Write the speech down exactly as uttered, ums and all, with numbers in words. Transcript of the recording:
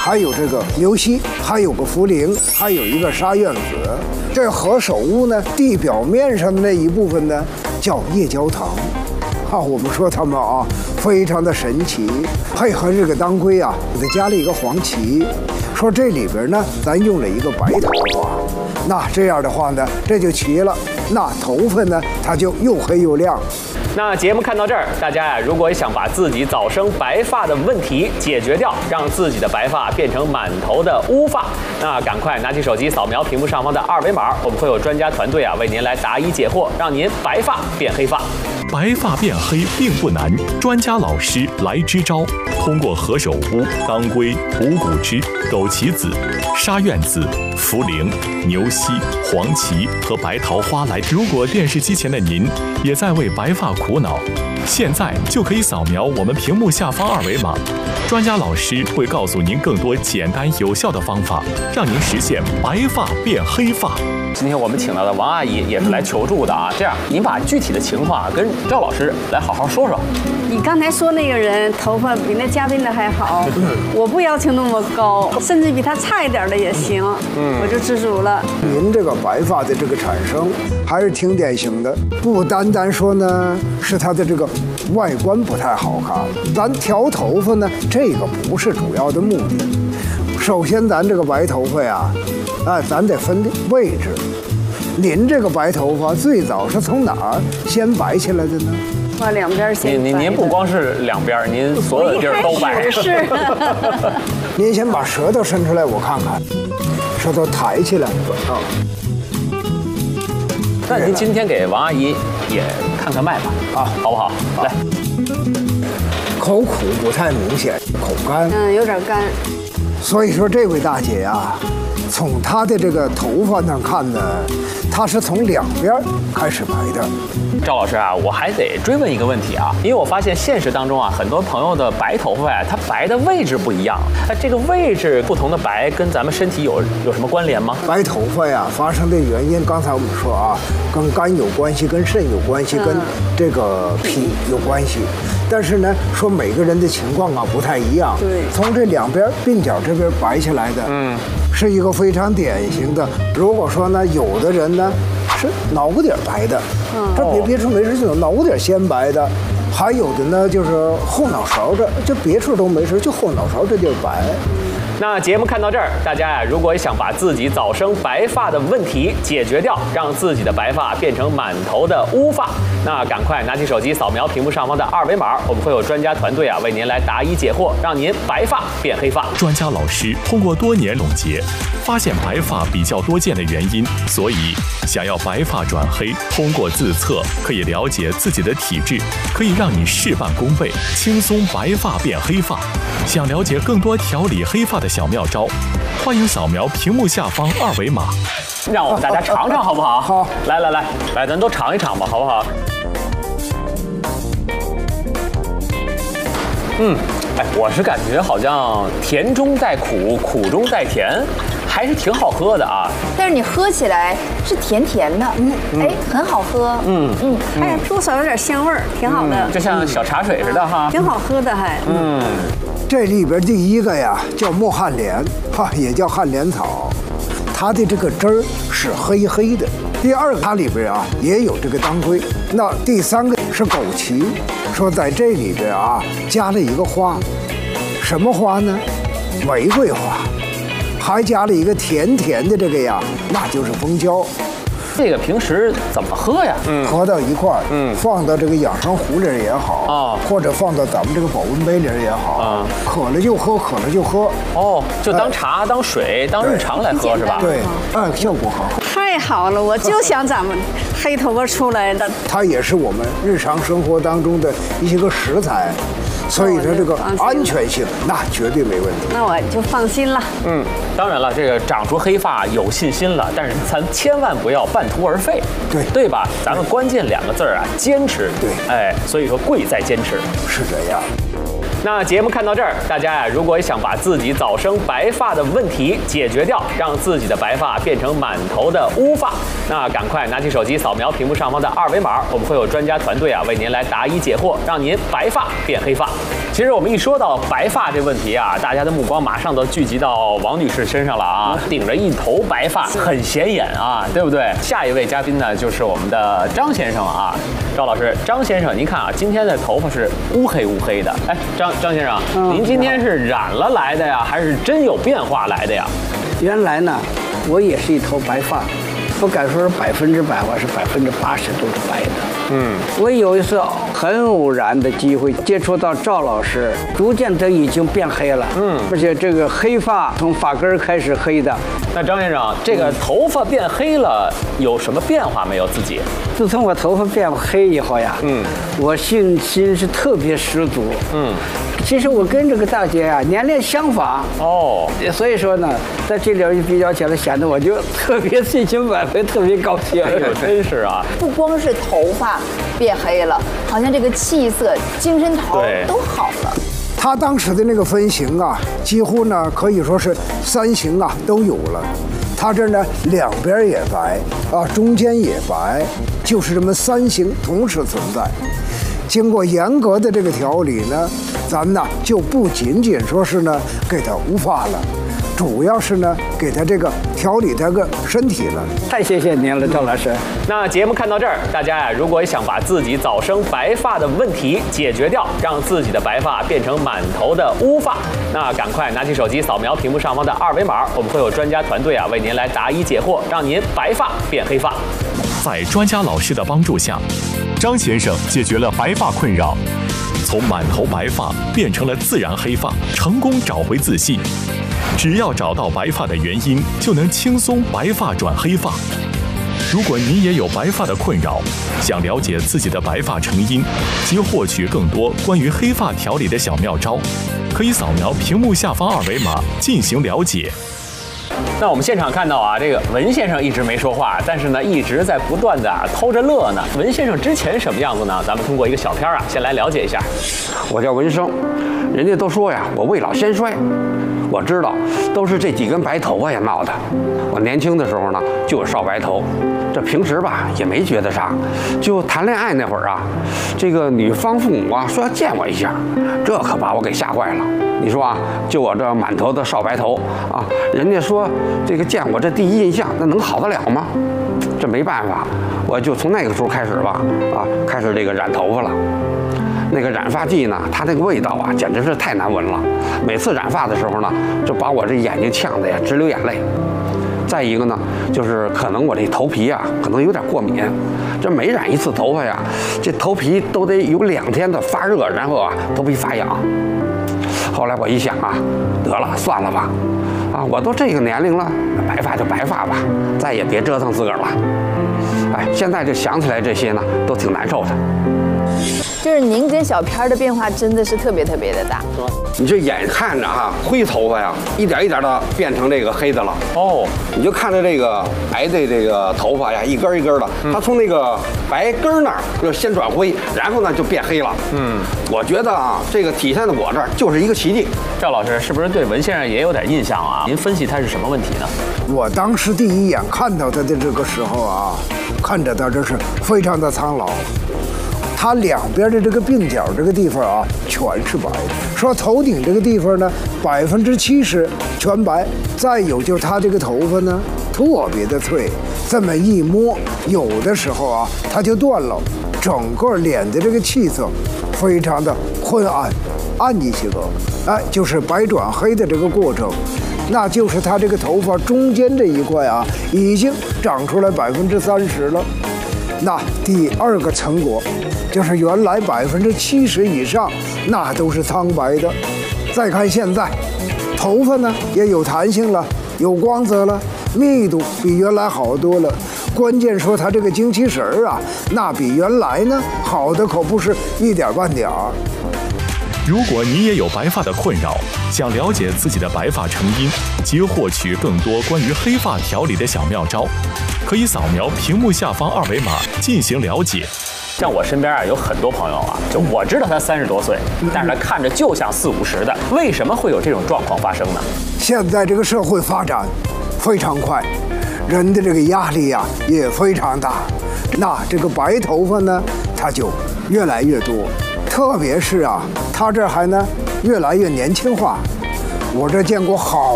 还有这个牛膝，还有个茯苓，还有一个沙苑子。这何首乌呢，地表面上的那一部分呢，叫夜焦糖。啊，我们说它们啊，非常的神奇。配合这个当归啊，给它加了一个黄芪。说这里边呢，咱用了一个白桃花。那这样的话呢，这就齐了。那头发呢，它就又黑又亮。 那节目看到这儿，大家呀，如果想把自己早生白发的问题解决掉，让自己的白发变成满头的乌发，那赶快拿起手机扫描屏幕上方的二维码，我们会有专家团队啊为您来答疑解惑，让您白发变黑发。 白发变黑并不难，专家老师来支招。通过何首乌、当归、五谷枝、枸杞子、沙苑子、茯苓、牛膝、黄芪和白桃花来。如果电视机前的您也在为白发苦恼，现在就可以扫描我们屏幕下方二维码，专家老师会告诉您更多简单有效的方法，让您实现白发变黑发。 今天我们请到的王阿姨也是来求助的啊，这样您把具体的情况啊跟赵老师来好好说说。 你刚才说那个人头发比那嘉宾的还好，我不要求那么高，甚至比他差一点的也行，我就知足了。 您这个白发的这个产生还是挺典型的，不单单说呢是他的这个外观不太好看，咱调头发呢这个不是主要的目的。首先咱这个白头发呀，哎，咱得分位置。您这个白头发最早是从哪儿先白起来的呢？ 把两边先白。 您您您不光是两边，您所有的地儿都白。 是。 您先把舌头伸出来，我看看，舌头抬起来啊。 那您今天给王阿姨也看看脉吧，啊，好不好？来， 口苦不太明显，口干， 嗯，有点干。 所以说这位大姐呀，从她的这个头发上看呢，她是从两边开始白的。 赵老师啊，我还得追问一个问题啊，因为我发现现实当中啊，很多朋友的白头发呀，它白的位置不一样。那这个位置不同的白，跟咱们身体有有什么关联吗？ 白头发呀，发生的原因，刚才我们说啊，跟肝有关系，跟肾有关系，跟这个脾有关系。但是呢，说每个人的情况啊不太一样。 对， 从这两边鬓角这边白起来的，嗯，是一个非常典型的。如果说呢，有的人呢是脑瓜顶白的，嗯，这别别处没事，就脑瓜顶先白的，还有的呢就是后脑勺这，就别处都没事，就后脑勺这地儿白。 那节目看到这儿，大家呀，如果想把自己早生白发的问题解决掉，让自己的白发变成满头的乌发，那赶快拿起手机扫描屏幕上方的二维码，我们会有专家团队啊为您来答疑解惑，让您白发变黑发。 专家老师通过多年总结，发现白发比较多见的原因，所以想要白发转黑，通过自测可以了解自己的体质，可以让你事半功倍，轻松白发变黑发。想了解更多调理黑发的小妙招，欢迎扫描屏幕下方二维码， 让我们大家尝尝好不好？ 好， 来来来来，咱都尝一尝吧，好不好？嗯，哎，我是感觉好像甜中带苦，苦中带甜，还是挺好喝的啊。 但是你喝起来是甜甜的，嗯，哎，很好喝，嗯嗯，哎，多少有点香味儿，挺好的， 嗯，就像小茶水似的哈， 挺好喝的还，嗯。 这里边第一个呀叫墨旱莲，哈，也叫旱莲草，它的这个汁儿是黑黑的。第二个它里边啊也有这个当归。那第三个是枸杞，说在这里边啊加了一个花，什么花呢？玫瑰花，还加了一个甜甜的这个呀，那就是蜂胶。 这个平时怎么喝呀？ 嗯，合到一块儿，嗯，放到这个养生壶里也好啊，或者放到咱们这个保温杯里也好啊，渴了就喝，渴了就喝。 哦，就当茶、当水、当日常来喝是吧？ 对，哎，效果很好。 太好了，我就想咱们黑头发出来的。 它也是我们日常生活当中的一些个食材。所以说这个安全性那绝对没问题， 那我就放心了。 嗯，当然了，这个长出黑发有信心了，但是咱千万不要半途而废， 对对吧？咱们关键两个字儿啊，坚持。 对， 哎，所以说贵在坚持。 是这样。 那节目看到这儿，大家呀，如果想把自己早生白发的问题解决掉，让自己的白发变成满头的乌发，那赶快拿起手机扫描屏幕上方的二维码，我们会有专家团队啊为您来答疑解惑，让您白发变黑发。其实我们一说到白发这问题啊，大家的目光马上都聚集到王女士身上了啊，顶着一头白发，很显眼啊，对不对？下一位嘉宾呢，就是我们的张先生啊，赵老师，张先生，您看啊，今天的头发是乌黑乌黑的，哎，张张先生， 嗯、 您今天是染了来的呀，还是真有变化来的呀？ 原来呢，我也是一头白发，不敢说是百分之百，我是百分之八十都是白的。嗯，我有一次很偶然的机会接触到赵老师，逐渐的已经变黑了。嗯，而且这个黑发从发根开始黑的。 那张先生，这个头发变黑了有什么变化没有？自己？ 自从我头发变黑以后呀，嗯，我信心是特别十足。嗯。其实我跟这个大姐啊年龄相仿哦，所以说呢，在这里一比较起来，显得我就特别信心满分，特别高兴。 哎呦，真是啊！ 不光是头发变黑了，好像这个气色、精神头都好了。 他当时的那个分型啊，几乎呢可以说是三型啊都有了。他这呢两边也白啊，中间也白，就是这么三型同时存在。经过严格的这个调理呢，咱呢就不仅仅说是呢给他乌发了，主要是呢给他这个调理这个身体了。 太谢谢您了，赵老师。 那节目看到这儿，大家呀，如果想把自己早生白发的问题解决掉，让自己的白发变成满头的乌发，那赶快拿起手机扫描屏幕上方的二维码，我们会有专家团队啊为您来答疑解惑，让您白发变黑发。 在专家老师的帮助下，张先生解决了白发困扰，从满头白发变成了自然黑发，成功找回自信。只要找到白发的原因，就能轻松白发转黑发。如果你也有白发的困扰，想了解自己的白发成因及获取更多关于黑发调理的小妙招，可以扫描屏幕下方二维码进行了解。 那我们现场看到啊，这个文先生一直没说话，但是呢一直在不断的、啊、偷着乐呢。文先生之前什么样子呢？咱们通过一个小片啊，先来了解一下。 我叫文生，人家都说呀，我未老先衰。我知道，都是这几根白头发呀闹的。我年轻的时候呢，就有少白头，这平时吧也没觉得啥。就谈恋爱那会儿啊，这个女方父母啊说要见我一下，这可把我给吓坏了。你说啊，就我这满头的少白头啊，人家说这个见我这第一印象，那能好得了吗？这没办法，我就从那个时候开始吧，啊，开始这个染头发了。那个染发剂呢，它那个味道啊，简直是太难闻了。每次染发的时候呢，就把我这眼睛呛得呀直流眼泪。再一个呢，就是可能我这头皮啊，可能有点过敏。这每染一次头发呀，这头皮都得有两天的发热，然后啊，头皮发痒。后来我一想啊，得了，算了吧，啊，我都这个年龄了，白发就白发吧，再也别折腾自个儿了。哎，现在就想起来这些呢，都挺难受的。 就是您跟小片的变化真的是特别特别的大， 你这眼看着哈，灰头发呀，一点一点的变成这个黑的了。哦，你就看着这个白的这个头发呀，一根一根的，嗯、它从那个白根那儿就先转灰，然后呢就变黑了。嗯，我觉得啊，这个体现在我这儿就是一个奇迹。 赵老师是不是对文先生也有点印象啊？您分析他是什么问题呢？ 我当时第一眼看到他的这个时候啊，看着他这是非常的苍老。他两边的这个鬓角这个地方啊，全是白的。说头顶这个地方呢，百分之七十全白。再有就是他这个头发呢，特别的脆，这么一摸，有的时候啊，它就断了。整个脸的这个气色非常的昏暗，暗一些个，哎，就是白转黑的这个过程。那就是他这个头发中间这一块啊，已经长出来百分之三十了。那第二个成果，就是原来百分之七十以上，那都是苍白的。再看现在，头发呢也有弹性了，有光泽了，密度比原来好多了。关键说它这个精气神儿啊，那比原来呢好的可不是一点半点儿。 如果你也有白发的困扰，想了解自己的白发成因及获取更多关于黑发调理的小妙招，可以扫描屏幕下方二维码进行了解。 像我身边啊有很多朋友啊，就我知道他三十多岁，但是他看着就像四五十的，为什么会有这种状况发生呢？ 现在这个社会发展非常快，人的这个压力呀、也非常大，那这个白头发呢，它就越来越多，特别是啊，他这还呢越来越年轻化。我这见过好